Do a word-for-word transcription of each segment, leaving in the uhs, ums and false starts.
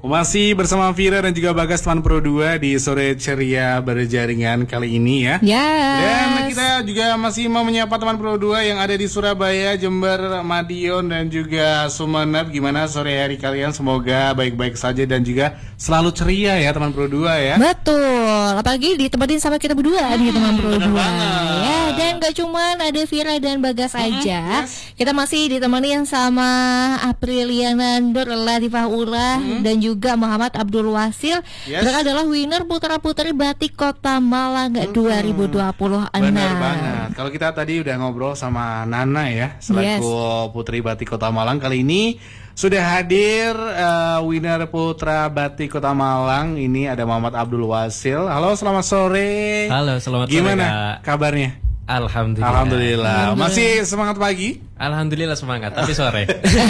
Masih bersama Vira dan juga Bagas teman Pro dua di sore ceria berjaringan kali ini ya. Yes. Dan kita juga masih mau menyapa teman Pro dua yang ada di Surabaya, Jember, Madiun dan juga Sumeneb. Gimana sore hari kalian? Semoga baik-baik saja dan juga selalu ceria ya teman Pro dua ya. Betul. Apalagi ditemenin sama kita berdua nih teman Pro dua. Ya, dan gak cuman ada Vira dan Bagas hmm, aja. yes. Kita masih ditemenin sama Apriliana Nur Latifah Ula hmm. dan juga juga Muhammad Abdul Wasil. Yes. Mereka adalah winner putra-putri Batik Kota Malang hmm. dua ribu dua puluh enam. Benar banget. Kalau kita tadi udah ngobrol sama Nana ya, selaku yes. Putri Batik Kota Malang, kali ini sudah hadir uh, winner putra Batik Kota Malang. Ini ada Muhammad Abdul Wasil. Halo, selamat sore. Halo, selamat Gimana sore. Gimana kabarnya? Alhamdulillah. Alhamdulillah. Masih semangat pagi? Alhamdulillah semangat, tapi sore.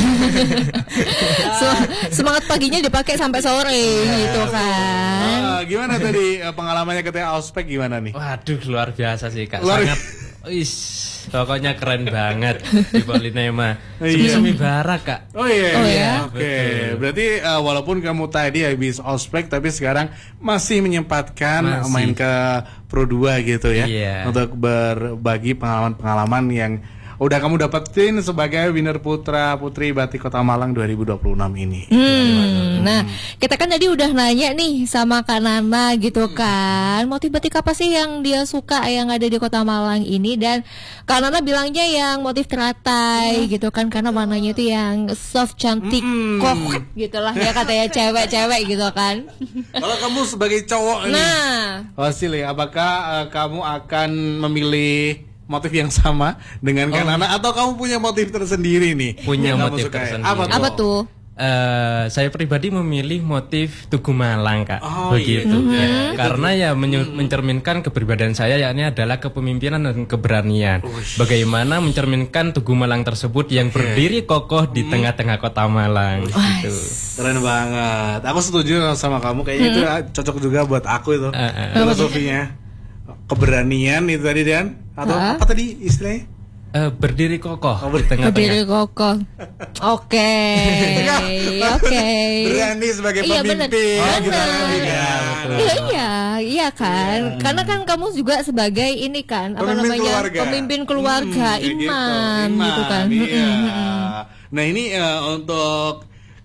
Semangat paginya dipakai sampai sore gitu kan. Uh, gimana tadi uh, pengalamannya ketika ospek gimana nih? Waduh, luar biasa sih Kak. Luar... Sangat Wis, pokoknya keren banget di Polinema. Semi-semi barak Kak. Oh iya. Oh, ya? Oke. Okay. Berarti uh, walaupun kamu tadi habis ospek tapi sekarang masih menyempatkan masih. main ke Pro dua gitu ya. Iya. Untuk berbagi pengalaman-pengalaman yang udah kamu dapetin sebagai winner putra putri Batik Kota Malang dua ribu dua puluh enam ini. Hmm, nah, kita kan tadi udah nanya nih sama Kak Nana gitu kan, motif batik apa sih yang dia suka yang ada di Kota Malang ini, dan Kak Nana bilangnya yang motif teratai gitu kan, karena warnanya itu yang soft, cantik, mm-hmm. kok gitulah ya katanya cewek-cewek gitu kan. Kalau kamu sebagai cowok nih, nah, Wasil ya, apakah uh, kamu akan memilih motif yang sama dengan Kak Nana, oh. atau kamu punya motif tersendiri nih? Punya motif tersendiri. Apa tuh? Apa tuh? Uh, saya pribadi memilih motif Tugu Malang Kak. Oh, begitu iya. ya. Karena ya menyu- mencerminkan kepribadian saya, yakni adalah kepemimpinan dan keberanian. Uish. Bagaimana mencerminkan Tugu Malang tersebut yang okay. berdiri kokoh di hmm. tengah-tengah Kota Malang. Gitu. Keren banget. Aku setuju sama kamu. Kayaknya hmm. itu cocok juga buat aku itu. Uh, uh. Filosofinya keberanian itu tadi, Dan, atau huh? apa tadi istilahnya? Uh, berdiri kokoh. Oh, ber- berdiri kokoh. Oke, oke. Berani sebagai iya, pemimpin. Oh, gitu kan? Iya, iya, iya kan. Hmm. Karena kan kamu juga sebagai ini kan, apa pemimpin namanya? Keluarga. Pemimpin keluarga, hmm, imam, gitu. imam, gitu kan. Iya. Nah ini uh, untuk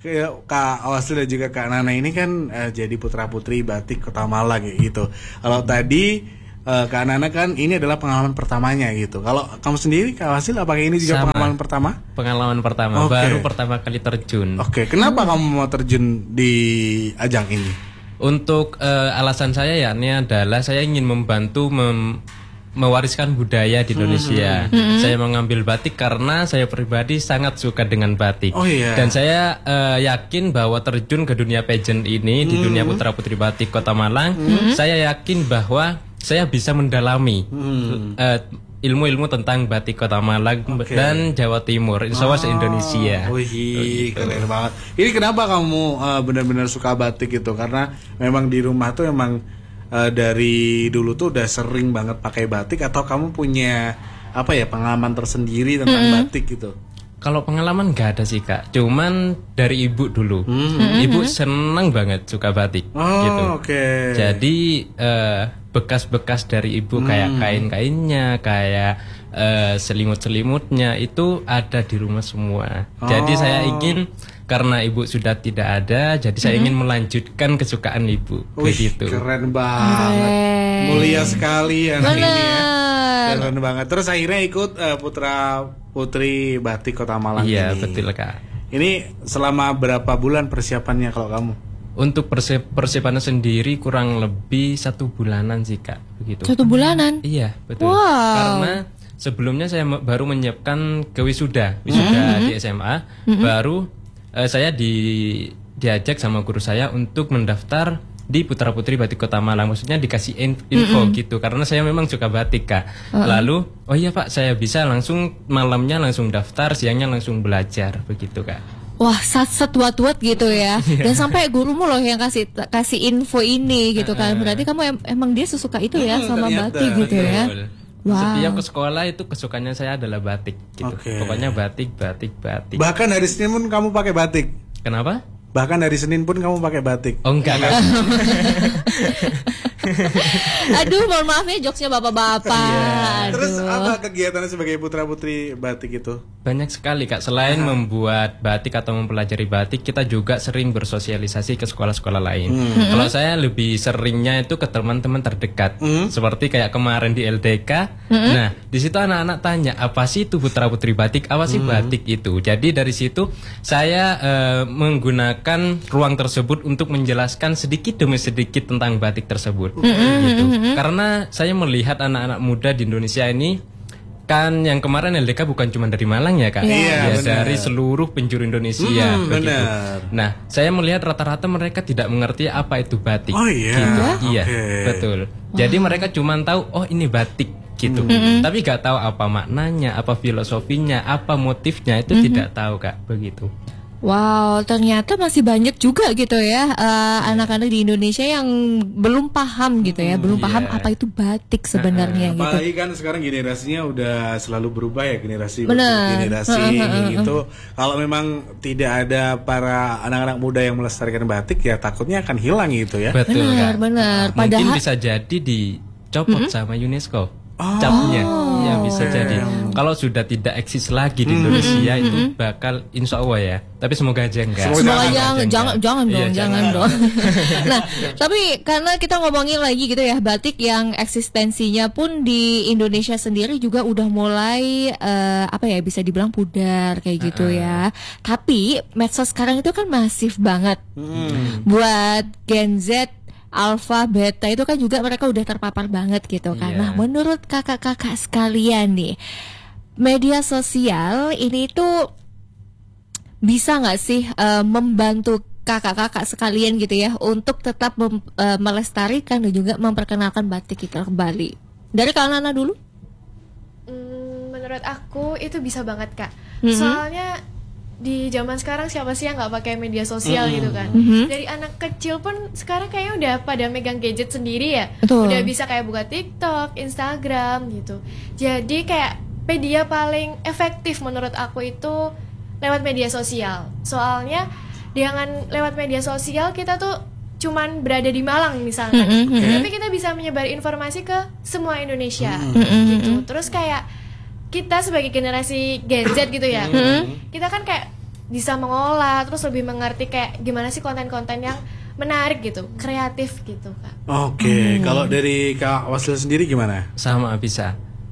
Kak Wasil dan juga Kak Nana ini kan uh, jadi putra putri Batik Kota Malang gitu. Kalau tadi Uh, Kak Nana kan ini adalah pengalaman pertamanya gitu. Kalau kamu sendiri Kak Wasil, apakah ini juga Sama. pengalaman pertama? Pengalaman pertama, okay. baru pertama kali terjun. Oke, okay. Kenapa hmm. kamu mau terjun di ajang ini? Untuk uh, alasan saya yakni adalah saya ingin membantu mem- mewariskan budaya di Indonesia. Hmm. Saya mengambil batik karena saya pribadi sangat suka dengan batik. Oh, iya. Dan saya uh, yakin bahwa terjun ke dunia pageant ini, hmm. di dunia putra putri batik Kota Malang, hmm. saya yakin bahwa saya bisa mendalami hmm. uh, ilmu-ilmu tentang batik Kota Malang okay. dan Jawa Timur, insya Allah oh, Indonesia. Wih, keren banget. Ini kenapa kamu uh, benar-benar suka batik gitu? Karena memang di rumah tuh memang uh, dari dulu tuh udah sering banget pakai batik, atau kamu punya apa ya pengalaman tersendiri tentang hmm. batik gitu? Kalau pengalaman gak ada sih Kak, cuman dari ibu dulu. Hmm. Ibu seneng banget suka batik. Oh, gitu. Oke. Okay. Jadi uh, bekas-bekas dari ibu hmm. kayak kain-kainnya, kayak uh, selimut-selimutnya itu ada di rumah semua. Oh. Jadi saya ingin, karena ibu sudah tidak ada, jadi saya hmm. ingin melanjutkan kesukaan ibu. Wih, begitu. Keren banget. Keren. Mulia sekali anak ini ya. Keren banget. Terus akhirnya ikut uh, putra putri Batik Kota Malang iya, ini. Iya betul Kak. Ini selama berapa bulan persiapannya kalau kamu? Untuk persi- persiapannya sendiri kurang lebih satu bulanan sih Kak, begitu. Satu bulanan? Iya betul. Wow. Karena sebelumnya saya m- baru menyiapkan ke wisuda, wisuda mm-hmm. di S M A. Mm-hmm. Baru uh, saya di diajak sama guru saya untuk mendaftar di Putra Putri Batik Kota Malang, maksudnya dikasih info mm-hmm. gitu, karena saya memang suka batik Kak. Uh-uh. Lalu, oh iya Pak, saya bisa langsung malamnya langsung daftar, siangnya langsung belajar, begitu Kak. Wah, sat-sat wat-wat gitu ya. Dan sampai gurumu loh yang kasih kasih info ini gitu kan. Berarti kamu em- emang dia sesuka itu ya hmm, sama ternyata. Batik gitu ya. Wow. Setiap ke sekolah itu kesukaannya saya adalah batik gitu. Okay. Pokoknya batik, batik, batik. Bahkan hari Senin pun kamu pakai batik. Kenapa? Bahkan dari Senin pun kamu pakai batik. Oh enggak, enggak. Aduh, mohon maaf ya jokesnya bapak-bapak. Aduh. Terus apa kegiatannya sebagai putra-putri batik itu? Banyak sekali Kak. Selain uh-huh. membuat batik atau mempelajari batik, kita juga sering bersosialisasi ke sekolah-sekolah lain. Hmm. Kalau saya lebih seringnya itu ke teman-teman terdekat. Hmm. Seperti kayak kemarin di L D K. Hmm. Nah, di situ anak-anak tanya, apa sih itu putra-putri batik? Apa sih hmm. batik itu? Jadi dari situ saya uh, menggunakan ruang tersebut untuk menjelaskan sedikit demi sedikit tentang batik tersebut. Mm-hmm. Gitu. Karena saya melihat anak-anak muda di Indonesia ini, kan yang kemarin L D K bukan cuma dari Malang ya Kak, yeah, ya, dari seluruh penjuru Indonesia. Mm, begitu. Nah, saya melihat rata-rata mereka tidak mengerti apa itu batik. Oh iya, gitu. okay. Iya, betul. Wow. Jadi mereka cuma tahu, oh ini batik gitu, mm-hmm. tapi gak tahu apa maknanya, apa filosofinya, apa motifnya, itu mm-hmm. tidak tahu Kak, begitu. Wow, ternyata masih banyak juga gitu ya uh, anak-anak di Indonesia yang belum paham gitu ya, belum paham yeah. apa itu batik sebenarnya. Uh, apalagi gitu. kan sekarang generasinya udah selalu berubah ya, generasi Bener. generasi uh, uh, uh, gitu. Kalau memang tidak ada para anak-anak muda yang melestarikan batik, ya takutnya akan hilang gitu ya. Betul benar, Kak. benar. Mungkin Padahal bisa jadi dicopot mm-hmm. sama UNESCO. Oh, capnya ya bisa okay. jadi kalau sudah tidak eksis lagi di Indonesia mm-hmm. itu bakal insya Allah ya, tapi semoga aja enggak. Semoga, semoga jangan, jangan, jangan, jangan dong, iya, jangan, jangan dong. Nah, tapi karena kita ngomongin lagi gitu ya, batik yang eksistensinya pun di Indonesia sendiri juga udah mulai uh, apa ya, bisa dibilang pudar kayak gitu uh-uh. ya. Tapi medsos sekarang itu kan masif banget hmm. buat Gen Z, Alpha, Beta itu kan juga mereka udah terpapar banget gitu kan. Yeah. Nah, menurut kakak-kakak sekalian nih, media sosial ini tuh bisa nggak sih uh, membantu kakak-kakak sekalian gitu ya untuk tetap mem, uh, melestarikan dan juga memperkenalkan batik kita kembali? Dari Kak Nana dulu. Hmm, menurut aku itu bisa banget Kak. Mm-hmm. Soalnya di zaman sekarang siapa sih yang nggak pakai media sosial mm-hmm. gitu kan? Mm-hmm. Dari anak kecil pun sekarang kayaknya udah pada megang gadget sendiri ya. Betul. Udah bisa kayak buka TikTok, Instagram gitu. Jadi kayak media paling efektif menurut aku itu lewat media sosial. Soalnya dengan lewat media sosial kita tuh cuman berada di Malang misalnya, mm-hmm. tapi kita bisa menyebar informasi ke semua Indonesia mm-hmm. gitu. Terus kayak kita sebagai generasi Gen Z gitu ya, mm-hmm. kita kan kayak bisa mengolah, terus lebih mengerti kayak gimana sih konten-konten yang menarik gitu, kreatif gitu Kak. Oke, okay. mm. Kalau dari Kak Wasil sendiri gimana? Sama bisa.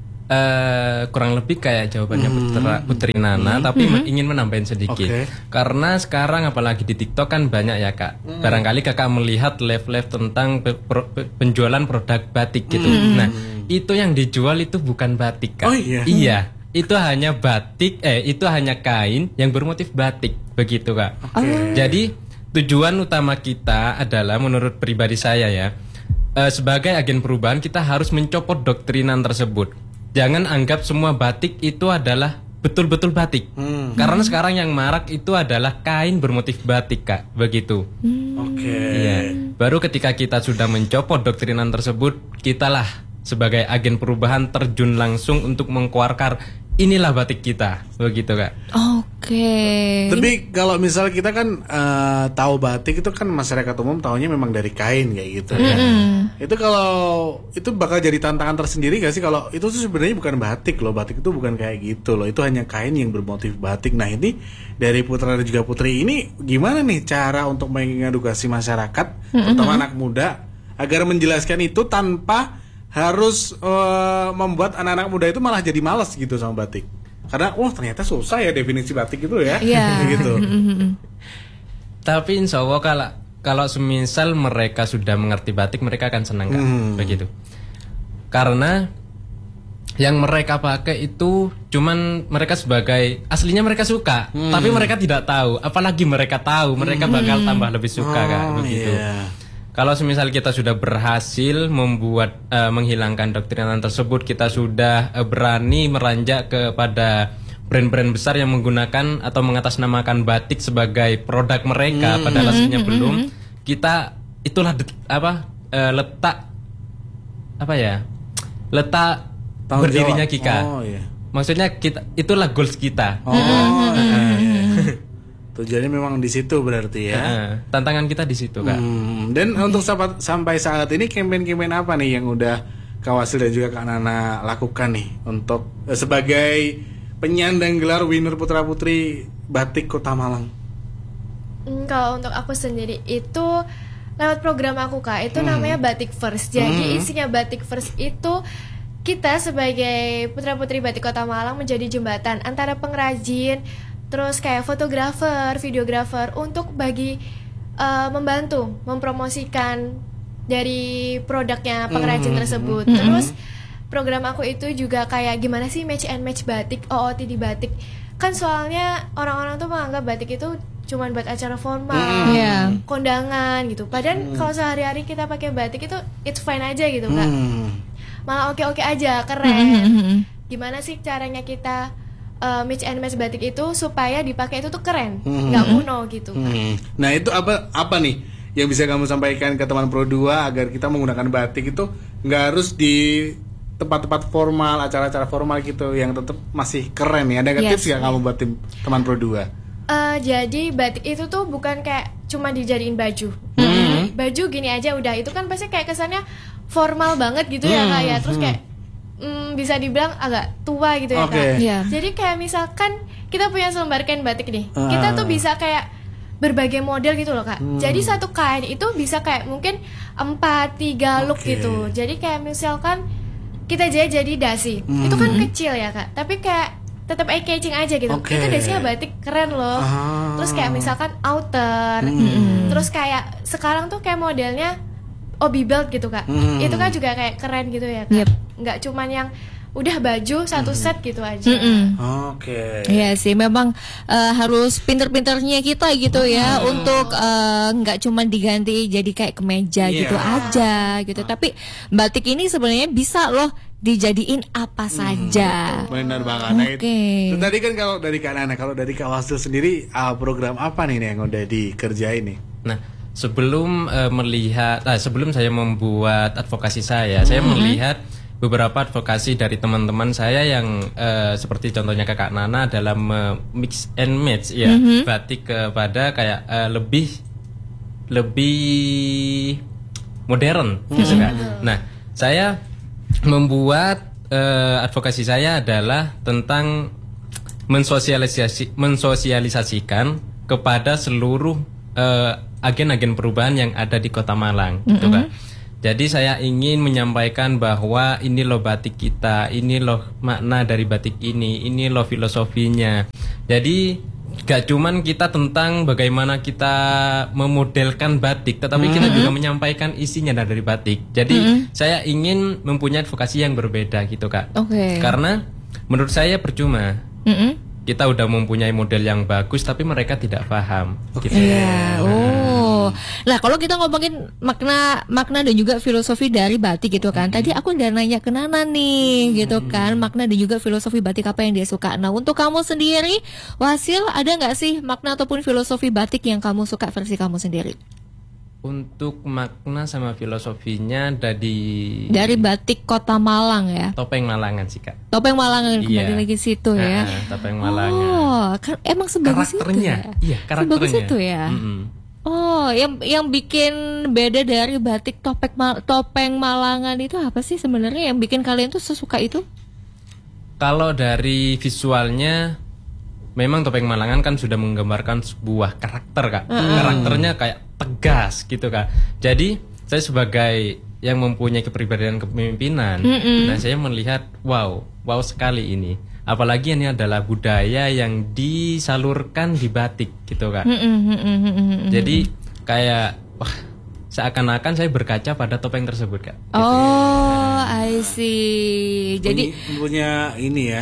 Uh, kurang lebih kayak jawabannya mm. Putra, Putri Nana, mm. tapi mm. ingin menambahin sedikit. Okay. Karena sekarang apalagi di TikTok kan banyak ya Kak. Mm. Barangkali Kakak melihat live-live tentang pe- pro- penjualan produk batik gitu. Mm. Nah, itu yang dijual itu bukan batik Kak. Oh iya. Iya, itu hanya batik, eh itu hanya kain yang bermotif batik begitu Kak. Okay. Jadi tujuan utama kita adalah menurut pribadi saya ya, uh, sebagai agen perubahan kita harus mencopot doktrinan tersebut. Jangan anggap semua batik itu adalah betul-betul batik. Hmm. Karena sekarang yang marak itu adalah kain bermotif batik Kak, begitu. Hmm. Oke. Okay. Iya. Baru ketika kita sudah mencopot doktrinan tersebut, kitalah sebagai agen perubahan terjun langsung untuk mengkeluarkan inilah batik kita, begitu Kak. Oke. Okay. Tapi kalau misal kita kan uh, tahu batik itu kan masyarakat umum taunya memang dari kain kayak gitu ya. Mm. Itu kalau itu bakal jadi tantangan tersendiri gak sih kalau itu tuh sebenarnya bukan batik loh, batik itu bukan kayak gitu loh, itu hanya kain yang bermotif batik. Nah ini dari Putra dan juga Putri ini gimana nih cara untuk mengedukasi masyarakat, mm-hmm. terutama anak muda agar menjelaskan itu tanpa harus uh, membuat anak-anak muda itu malah jadi malas gitu sama batik. Karena wah ternyata susah ya definisi batik itu ya. Yeah. gitu. Tapi insya Allah kalau kalau semisal mereka sudah mengerti batik, mereka akan senang Kak, hmm. begitu. Karena yang mereka pakai itu cuman mereka sebagai aslinya mereka suka, hmm. tapi mereka tidak tahu. Apalagi mereka tahu, mereka bakal tambah lebih suka oh, Kak, begitu. Yeah. Kalau semisal kita sudah berhasil membuat uh, menghilangkan doktrinan tersebut, kita sudah uh, berani meranjak kepada brand-brand besar yang menggunakan atau mengatasnamakan batik sebagai produk mereka, hmm. padahal aslinya hmm. belum. Kita itulah det, apa uh, letak apa ya letak Tanggung berdirinya jawab. kita. Oh, iya. Maksudnya kita itulah goals kita. Oh, iya. Tujuannya memang di situ berarti ya. Nah, tantangan kita di situ Kak. Hmm, dan untuk sampai, sampai saat ini campaign-campaign apa nih yang udah Kak Wasil dan juga Kak Nana lakukan nih untuk eh, sebagai penyandang gelar winner putra putri batik Kota Malang? Hmm, kalau untuk aku sendiri itu lewat program aku Kak, itu Hmm. namanya Batik First. Jadi Hmm. isinya Batik First itu kita sebagai putra putri batik Kota Malang menjadi jembatan antara pengrajin, terus kayak fotografer, videografer untuk bagi uh, membantu mempromosikan dari produknya pengrajin Hmm. tersebut. Terus program aku itu juga kayak gimana sih match and match batik, O O T di batik. Kan soalnya orang-orang tuh menganggap batik itu cuman buat acara formal, Iya. kondangan gitu. Padahal kalau sehari-hari kita pakai batik itu it's fine aja gitu Kak. Hmm. Malah oke-oke aja, keren. Gimana sih caranya kita uh, match and match batik itu supaya dipakai itu tuh keren, nggak kuno gitu. Hmm. Nah itu apa apa nih yang bisa kamu sampaikan ke teman Pro dua agar kita menggunakan batik itu nggak harus di tempat-tempat formal, acara-acara formal gitu, yang tetap masih keren ya. Ada nggak Yes. tips nggak kamu buat tim teman Pro dua? Uh, jadi batik itu tuh bukan kayak cuma dijadiin baju. Baju gini aja udah, itu kan pasti kayak kesannya formal banget gitu ya Kak ya. Terus kayak mm, bisa dibilang agak tua gitu ya Oke. Kak. Iya. Jadi kayak misalkan kita punya selembar kain batik nih, Ah. kita tuh bisa kayak berbagai model gitu loh Kak. Jadi satu kain itu bisa kayak mungkin empat tiga look Oke. gitu. Jadi kayak misalkan kita jadi jadi dasi, itu kan kecil ya Kak, tapi kayak tetap eye catching aja gitu. Oke. Itu dasinya batik keren loh. Ah. Terus kayak misalkan outer, terus kayak sekarang tuh kayak modelnya obi belt gitu Kak. Hmm. Itu kan juga kayak keren gitu ya Kak. Yep. Nggak cuman yang udah baju satu set gitu aja. Mm-mm. Oke. Iya sih, memang eh, harus pinter-pinternya kita gitu ya untuk eh, nggak cuma diganti jadi kayak kemeja Iya. gitu aja gitu. Tapi batik ini sebenarnya bisa loh dijadiin apa saja. Benar banget. Nah, itu- Oke. itu tadi kan kalau dari Kak Nana, kalau dari Kak Wasil sendiri ah, program apa nih yang udah dikerjain nih? Nah, sebelum eh, melihat, ah, sebelum saya membuat advokasi saya, saya melihat beberapa advokasi dari teman-teman saya yang eh, seperti contohnya Kakak Nana dalam eh, mix and match ya batik kepada kayak eh, lebih lebih modern, gitu kan. Nah, saya membuat eh, advokasi saya adalah tentang mensosialisasi mensosialisasikan kepada seluruh eh, agen-agen perubahan yang ada di Kota Malang, gitu kan. Jadi saya ingin menyampaikan bahwa ini loh batik kita, ini loh makna dari batik ini, ini loh filosofinya. Jadi gak cuman kita tentang bagaimana kita memodelkan batik, tetapi kita juga menyampaikan isinya dari batik. Jadi saya ingin mempunyai advokasi yang berbeda gitu Kak. Oke. Karena menurut saya percuma. Mm-mm. Kita udah mempunyai model yang bagus tapi mereka tidak paham gitu. Iya. Oh. Nah, kalau kita ngomongin makna makna dan juga filosofi dari batik gitu kan. Tadi aku udah nanya ke Nana nih gitu kan, makna dan juga filosofi batik apa yang dia suka. Nah, untuk kamu sendiri, Wasil, ada nggak sih makna ataupun filosofi batik yang kamu suka versi kamu sendiri? Untuk makna sama filosofinya dari Dari batik Kota Malang ya. topeng Malangan sih Kak. Topeng Malangan kembali Iya. lagi situ ya. Ah, topeng Malangan. Oh, kan emang sebagus itu Karakternya, ya? iya karakternya. Sebagus itu ya. Mm-mm. Oh, yang yang bikin beda dari batik topeng Mal- topeng Malangan itu apa sih sebenarnya yang bikin kalian tuh sesuka itu? Kalau dari visualnya, memang topeng Malangan kan sudah menggambarkan sebuah karakter Kak. Karakternya kayak tegas gitu Kak. Jadi saya sebagai yang mempunyai kepribadian kepemimpinan, nah saya melihat wow, wow sekali ini. Apalagi ini adalah budaya yang disalurkan di batik gitu Kak. Jadi kayak wah, seakan-akan saya berkaca pada topeng tersebut Kak. Oh, I see. Jadi Punya, punya ini ya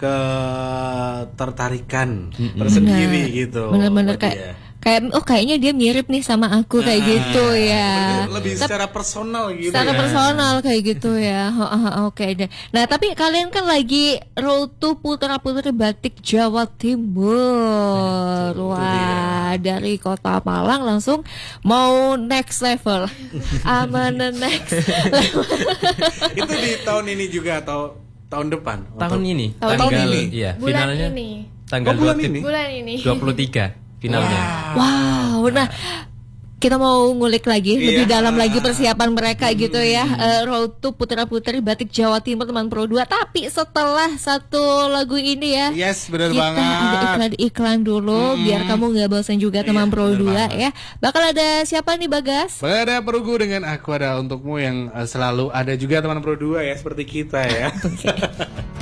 ketertarikan tersendiri gitu. bener-bener buat kayak dia. kayak oh kayaknya dia mirip nih sama aku kayak gitu ya. Lebih secara personal gitu Secara ya. personal kayak gitu ya. Ha, ha, Oke deh. Nah tapi kalian kan lagi road to putra putri batik Jawa Timur. Wah dari Kota Malang langsung mau next level. Aman next level. Itu di tahun ini juga atau tahun depan? Tahun ini, Tahun tanggal ini? iya, Bulan finalnya ini. tanggal Oh, bulan dua- ini? Bulan ini. dua puluh tiga finalnya. Wow, nah kita mau ngulik lagi lebih dalam lagi persiapan mereka gitu ya. Eh, Road to Putra Putri Batik Jawa Timur teman Pro dua. Tapi setelah satu lagu ini ya, Yes, benar kita banget. ada iklan-iklan dulu biar kamu nggak bosan juga teman Iya, Pro benar dua banget. ya. Bakal ada siapa nih Bagas? Pada Pergu dengan Aku Ada Untukmu yang eh, selalu ada juga teman Pro dua ya seperti kita ya.